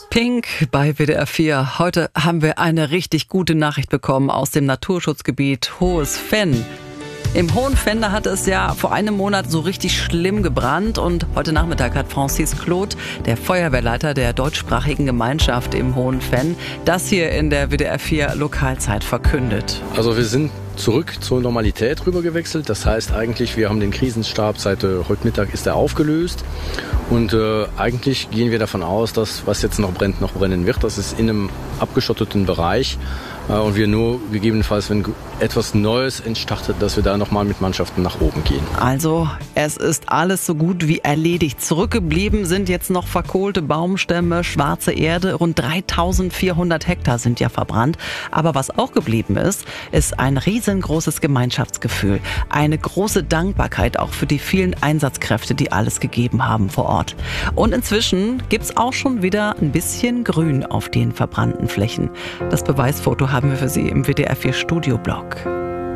Pink bei WDR 4. Heute haben wir eine richtig gute Nachricht bekommen aus dem Naturschutzgebiet Hohes Venn. Im Hohen Venn, da hat es ja vor einem Monat so richtig schlimm gebrannt und heute Nachmittag hat Francis Claude, der Feuerwehrleiter der deutschsprachigen Gemeinschaft im Hohen Venn, das hier in der WDR 4 Lokalzeit verkündet. Also wir sind zurück zur Normalität rüber gewechselt. Das heißt eigentlich, wir haben den Krisenstab seit heute Mittag ist er aufgelöst. Und eigentlich gehen wir davon aus, dass was jetzt noch brennt, noch brennen wird. Das ist in einem abgeschotteten Bereich. Und wir nur gegebenenfalls, wenn etwas Neues entstartet, dass wir da nochmal mit Mannschaften nach oben gehen. Also, es ist alles so gut wie erledigt. Zurückgeblieben sind jetzt noch verkohlte Baumstämme, schwarze Erde. Rund 3400 Hektar sind ja verbrannt. Aber was auch geblieben ist, ist ein riesengroßes Gemeinschaftsgefühl. Eine große Dankbarkeit auch für die vielen Einsatzkräfte, die alles gegeben haben vor Ort. Und inzwischen gibt's auch schon wieder ein bisschen Grün auf den verbrannten Flächen. Das Beweisfoto haben wir für Sie im WDR 4 Studioblog.